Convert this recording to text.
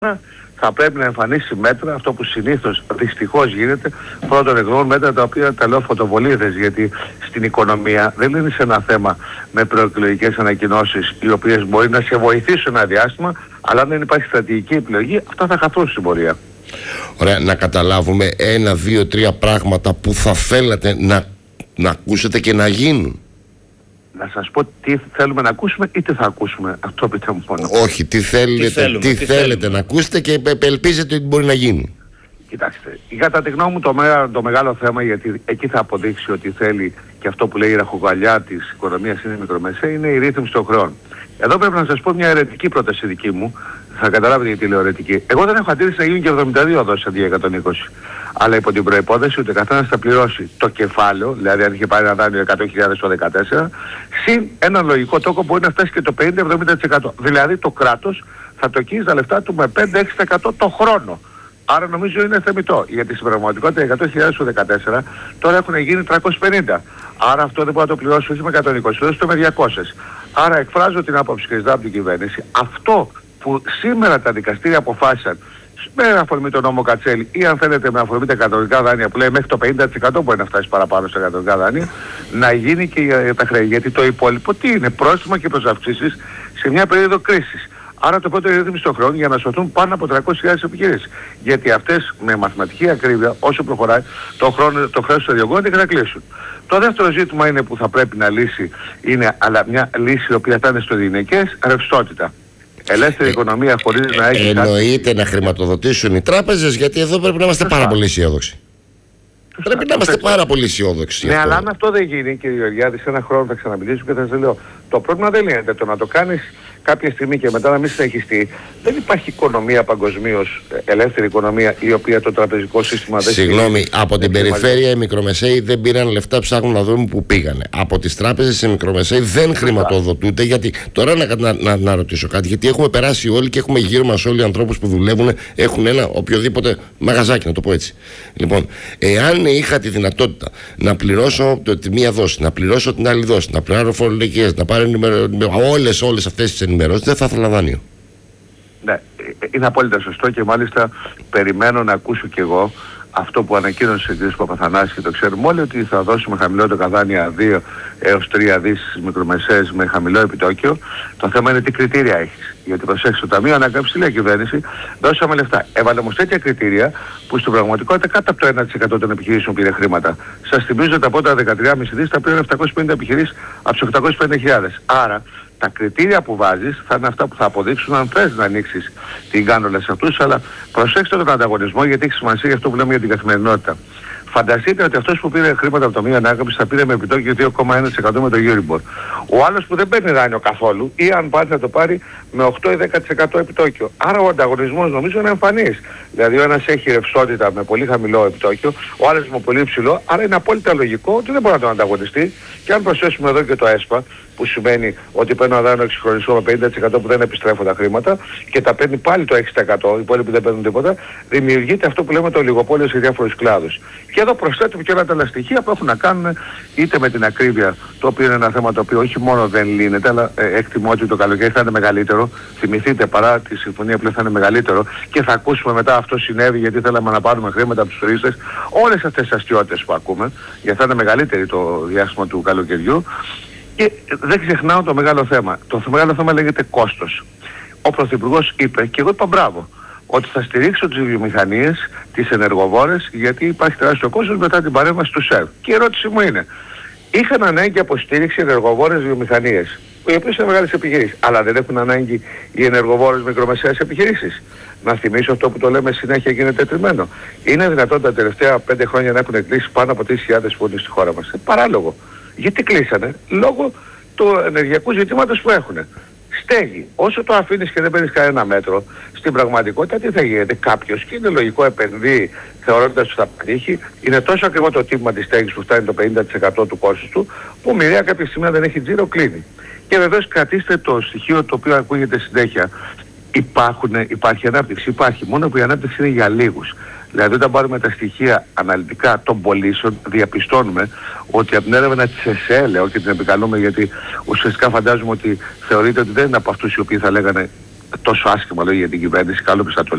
θα πρέπει να εμφανίσει μέτρα, αυτό που συνήθως δυστυχώς γίνεται, πρώτον εκδρομών μέτρα τα οποία τα λέω φωτοβολίδες, γιατί στην οικονομία δεν είναι σε ένα θέμα με προεκλογικές ανακοινώσεις οι οποίες μπορεί να σε βοηθήσουν ένα διάστημα, αλλά αν δεν υπάρχει στρατηγική επιλογή, αυτά θα χαθούν στην πορεία. Ωραία, να καταλάβουμε 1, 2, 3 πράγματα που θα θέλατε να ακούσετε και να γίνουν. Να σας πω τι θέλουμε να ακούσουμε ή τι θα ακούσουμε. Αυτό πείτε μου μόνο. Όχι, τι θέλετε να ακούσετε και ελπίζετε ότι μπορεί να γίνει. Κοιτάξτε, κατά τη γνώμη μου το μεγάλο θέμα, γιατί εκεί θα αποδείξει ότι θέλει και αυτό που λέει η ραχοκοκαλιά της οικονομίας είναι μικρομεσαία, είναι η ρύθμιση των χρεών. Εδώ πρέπει να σας πω μια αιρετική πρόταση δική μου. Θα καταλάβετε γιατί λέω αιρετική. Εγώ δεν έχω αντίρρηση να γίνουν και 72 δόσεις αντί 120. Αλλά υπό την προϋπόθεση ότι ο καθένας θα πληρώσει το κεφάλαιο, δηλαδή αν είχε πάρει ένα δάνειο 100.000 το 2014, συν ένα λογικό τόκο που μπορεί να φτάσει και το 50-70%. Δηλαδή το κράτος θα τοκίζει τα λεφτά του με 5-6% το χρόνο. Άρα νομίζω είναι θεμιτό, γιατί στην πραγματικότητα οι 100.000 του 2014 τώρα έχουν γίνει 350. Άρα αυτό δεν μπορεί να το πληρώσει όχι με 120, το με 200. Άρα εκφράζω την άποψη και ζητάω από την κυβέρνηση, αυτό που σήμερα τα δικαστήρια αποφάσισαν με αφορμή τον νόμο Κατσέλη ή αν θέλετε με αφορμή τα κατοικικά δάνεια που λέει μέχρι το 50% μπορεί να φτάσει παραπάνω στα κατοικικά δάνεια, να γίνει και για τα χρέη. Γιατί το υπόλοιπο τι είναι, πρόστιμα και προσαυξήσεις σε μια περίοδο κρίσης. Άρα το πρώτο είναι η ρύθμιση των χρόνων για να σωθούν πάνω από 300.000 επιχειρήσεις. Γιατί αυτές με μαθηματική ακρίβεια, όσο προχωράει, το χρέος του διωγγώνεται και θα κλείσουν. Το δεύτερο ζήτημα είναι που θα πρέπει να λύσει, είναι αλλά μια λύση η οποία θα είναι στο διηνεκές, ρευστότητα. Ελεύθερη οικονομία χωρίς να έχει. Εννοείται να χρηματοδοτήσουν οι τράπεζες, γιατί εδώ πρέπει να είμαστε πάρα πολύ αισιόδοξοι. Πρέπει να είμαστε πάρα πολύ αισιόδοξοι. Ναι, αλλά αν αυτό δεν γίνει, κύριε Γεωργιάδη, σε ένα χρόνο θα ξαναμιλήσουμε και θα σας λέω. Το πρόβλημα δεν λύνεται. Το να το κάνεις κάποια στιγμή και μετά να μην συνεχιστεί, δεν υπάρχει οικονομία παγκοσμίως, ελεύθερη οικονομία, η οποία το τραπεζικό σύστημα δεν. Συγγνώμη, από την περιφέρεια οι μικρομεσαίοι δεν πήραν λεφτά, ψάχνουν να δουν που πήγανε. Από τις τράπεζες οι μικρομεσαίοι δεν χρηματοδοτούνται, γιατί τώρα να ρωτήσω κάτι, γιατί έχουμε περάσει όλοι και έχουμε γύρω μας όλοι οι ανθρώπους που δουλεύουν, έχουν ένα οποιοδήποτε μαγαζάκι, να το πω έτσι. Λοιπόν, εάν είχα τη δυνατότητα να πληρώσω τη μία δόση, να πληρώσω την άλλη δόση, να πληρώσω φορολογικές, να πάρω όλες αυτές τις ενημερώσεις, δεν θα ήθελα δάνειο. Ναι, είναι απόλυτα σωστό και μάλιστα περιμένω να ακούσω κι εγώ αυτό που ανακοίνωσε ο κ. Παπαθανάσης και το ξέρουμε όλοι, ότι θα δώσουμε χαμηλότερα δάνεια 2 έως 3 δις στις μικρομεσαίες με χαμηλό επιτόκιο. Το θέμα είναι τι κριτήρια έχεις. Γιατί προσέξτε, το Ταμείο Ανάκαμψης, λέει η κυβέρνηση, δώσαμε λεφτά. Έβαλε όμως τέτοια κριτήρια που στην πραγματικότητα κάτω από το 1% των επιχειρήσεων πήρε χρήματα. Σας θυμίζω ότι από τα 13,5 δις τα πήραν 750 επιχειρήσεις από τους 850.000. Άρα τα κριτήρια που βάζεις θα είναι αυτά που θα αποδείξουν αν θες να ανοίξεις την κάνολα σε αυτούς, αλλά προσέξτε τον ανταγωνισμό, γιατί έχει σημασία για αυτό που λέμε για την καθημερινότητα. Φανταστείτε ότι αυτός που πήρε χρήματα από το Ταμείο Ανάκαμψης θα πήρε με επιτόκιο 2,1% με το Euribor. Ο άλλος που δεν παίρνει δάνειο καθόλου ή αν πάρει θα το πάρει με 8 ή 10% επιτόκιο. Άρα ο ανταγωνισμός νομίζω είναι εμφανής. Δηλαδή ο ένας έχει ρευστότητα με πολύ χαμηλό επιτόκιο, ο άλλος με πολύ υψηλό, άρα είναι απόλυτα λογικό ότι δεν μπορεί να τον ανταγωνιστεί. Και αν προσθέσουμε εδώ και το ΕΣΠΑ, που σημαίνει ότι παίρνει ένα δάνειο εξυγχρονισμό με 50% που δεν επιστρέφουν τα χρήματα και τα παίρνει πάλι το 6%, οι υπόλοιποι δεν παίρνουν τίποτα, δημιουργείται αυτό που λέμε το ολιγοπόλιο σε διάφορους κλάδους. Και εδώ προσθέτουμε και όλα τα άλλα στοιχεία που έχουν να κάνουν είτε με την ακρίβεια, το οποίο είναι ένα θέμα το οποίο όχι μόνο δεν λύνεται, αλλά εκτιμώ ότι το καλοκαίρι θα είναι μεγαλύτερο. Θυμηθείτε, παρά τη συμφωνία που θα είναι μεγαλύτερο και θα ακούσουμε μετά αυτό συνέβη γιατί θέλαμε να πάρουμε χρήματα από τους τουρίστες. Όλες αυτές τις αστιότητες που ακούμε, γιατί θα είναι μεγαλύτερη το διάστημα του καλοκαιριού. Και δεν ξεχνάω το μεγάλο θέμα. Το μεγάλο θέμα λέγεται κόστος. Ο Πρωθυπουργός είπε, και εγώ είπα μπράβο, ότι θα στηρίξω τις βιομηχανίες, τις ενεργοβόρες, γιατί υπάρχει τεράστιο κόστος μετά την παρέμβαση του ΣΕΒ. Και η ερώτηση μου είναι, είχαν ανάγκη από στήριξη ενεργοβόρες βιομηχανίες, οι οποίες είναι μεγάλες επιχειρήσεις, αλλά δεν έχουν ανάγκη οι ενεργοβόρες μικρομεσαίες επιχειρήσεις? Να θυμίσω αυτό που το λέμε συνέχεια και είναι τετριμένο. Είναι δυνατόν τα τελευταία 5 χρόνια να έχουν κλείσει πάνω από 3.000 φούρνους στη χώρα μας? Παράλογο. Γιατί κλείσανε? Λόγω του ενεργειακού ζητήματος που έχουν. Στέγη. Όσο το αφήνεις και δεν παίρνεις κανένα μέτρο, στην πραγματικότητα τι θα γίνεται? Κάποιος, και είναι λογικό, επενδύει θεωρώντας ότι θα πετύχει, είναι τόσο ακριβό το τίμημα της στέγης που φτάνει το 50% του κόστους του, που μοιραία κάποια στιγμή δεν έχει τζίρο, κλείνει. Και βεβαίως κρατήστε το στοιχείο το οποίο ακούγεται συνέχεια. Υπάρχει ανάπτυξη, υπάρχει. Μόνο που η ανάπτυξη είναι για λίγους. Δηλαδή όταν πάρουμε τα στοιχεία αναλυτικά των πωλήσεων, διαπιστώνουμε ότι από την έρευνα της ΕΣΕ, λέω και την επικαλούμε γιατί ουσιαστικά φαντάζομαι ότι θεωρείται ότι δεν είναι από αυτούς οι οποίοι θα λέγανε τόσο άσχημα λόγια για την κυβέρνηση, καλό